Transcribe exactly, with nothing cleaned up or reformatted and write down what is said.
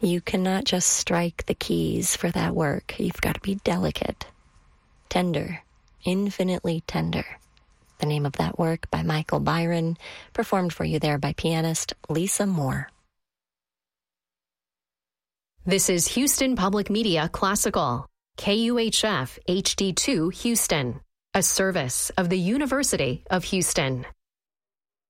You cannot just strike the keys for that work. You've got to be delicate, tender, infinitely tender. The name of that work by Michael Byron, performed for you there by pianist Lisa Moore. This is Houston Public Media Classical, K U H F H D two Houston, a service of the University of Houston.